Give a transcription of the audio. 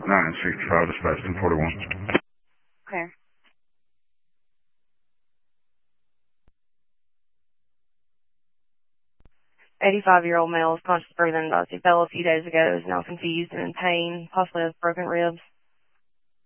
965 dispatch 1041. Okay. 85-year-old male is conscious breathing. He fell a few days ago. Is now confused and in pain, possibly has broken ribs.